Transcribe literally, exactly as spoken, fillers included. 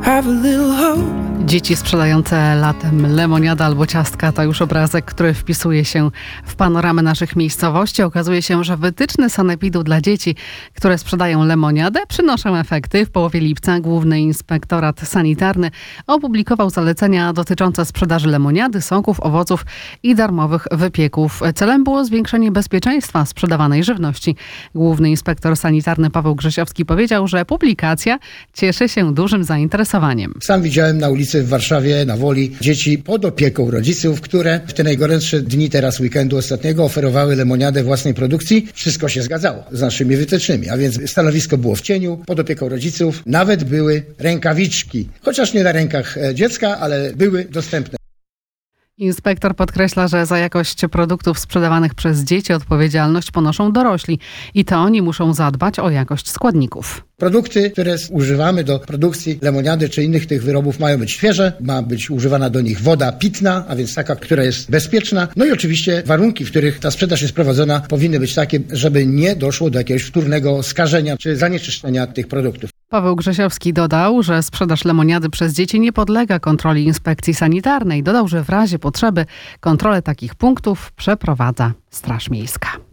have a little hope. Dzieci sprzedające latem lemoniadę albo ciastka to już obrazek, który wpisuje się w panoramę naszych miejscowości. Okazuje się, że wytyczne sanepidu dla dzieci, które sprzedają lemoniadę, przynoszą efekty. W połowie lipca Główny Inspektorat Sanitarny opublikował zalecenia dotyczące sprzedaży lemoniady, soków, owoców i darmowych wypieków. Celem było zwiększenie bezpieczeństwa sprzedawanej żywności. Główny Inspektor Sanitarny Paweł Grzesiowski powiedział, że publikacja cieszy się dużym zainteresowaniem. Sam widziałem na ulicy w Warszawie, na Woli, dzieci pod opieką rodziców, które w te najgorętsze dni teraz weekendu ostatniego oferowały lemoniadę własnej produkcji. Wszystko się zgadzało z naszymi wytycznymi, a więc stanowisko było w cieniu, pod opieką rodziców. Nawet były rękawiczki, chociaż nie na rękach dziecka, ale były dostępne. Inspektor podkreśla, że za jakość produktów sprzedawanych przez dzieci odpowiedzialność ponoszą dorośli i to oni muszą zadbać o jakość składników. Produkty, które używamy do produkcji lemoniady czy innych tych wyrobów, mają być świeże, ma być używana do nich woda pitna, a więc taka, która jest bezpieczna. No i oczywiście warunki, w których ta sprzedaż jest prowadzona, powinny być takie, żeby nie doszło do jakiegoś wtórnego skażenia czy zanieczyszczenia tych produktów. Paweł Grzesiowski dodał, że sprzedaż lemoniady przez dzieci nie podlega kontroli inspekcji sanitarnej. Dodał, że w razie potrzeby kontrolę takich punktów przeprowadza Straż Miejska.